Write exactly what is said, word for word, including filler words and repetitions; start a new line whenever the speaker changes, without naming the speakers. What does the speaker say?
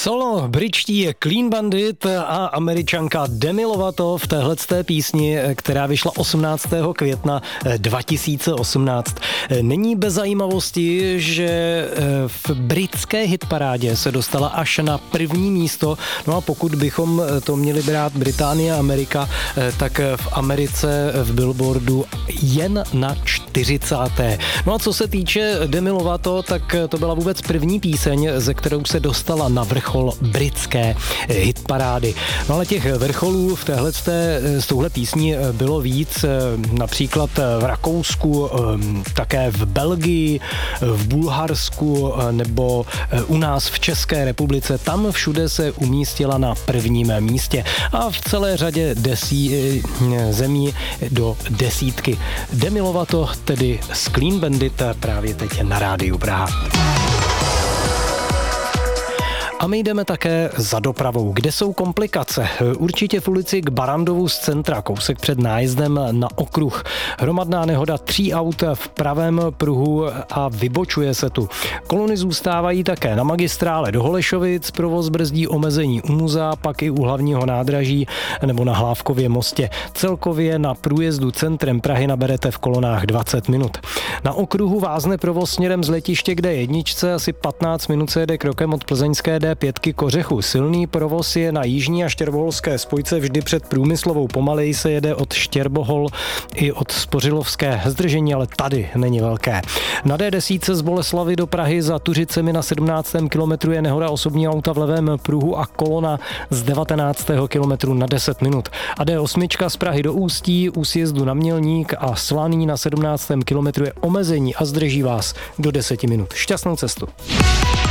Solo, britští Clean Bandit a Američanka Demi Lovato v téhleté písni, která vyšla osmnáctého května dva tisíce osmnáct. Není bez zajímavosti, že v britské hitparádě se dostala až na první místo. No a pokud bychom to měli brát Británie a Amerika, tak v Americe v Billboardu jen na čtyřicáté No a co se týče Demi Lovato, tak to byla vůbec první píseň, ze kterou se dostala na vrchol britské hitparády. No ale těch vrcholů v téhleté, s touhle písní bylo víc, například v Rakousku, také v Belgii, v Bulharsku nebo u nás v České republice. Tam všude se umístila na prvním místě a v celé řadě desí, zemí do desítky. Demi Lovato tedy z Clean Bandit právě teď na rádiu Praha. A my jdeme také za dopravou. Kde jsou komplikace? Určitě v ulici k Barandovu z centra, kousek před nájezdem na okruh. Hromadná nehoda tří aut v pravém pruhu a vybočuje se tu. Kolony zůstávají také na magistrále do Holešovic, provoz brzdí omezení u muzea, pak i u hlavního nádraží nebo na Hlávkově mostě. Celkově na průjezdu centrem Prahy naberete v kolonách dvacet minut. Na okruhu vázne provoz směrem z letiště k dé jedna, asi patnáct minut se jede krokem od plzeňské dé pět Kořechu. Silný provoz je na jižní a štěrboholské spojce vždy před Průmyslovou. Pomaleji se jede od Štěrbohol i od Spořilovské. Zdržení ale tady není velké. Na dé deset z Boleslavy do Prahy za Tuřicemi na sedmnáctém kilometru je nehoda osobní auta v levém pruhu a kolona z devatenáctého kilometru na deset minut. A dé osm z Prahy do Ústí u sjezdu na Mělník a Slaný na sedmnáctém kilometru je omezení a zdrží vás do deseti minut. Šťastnou cestu.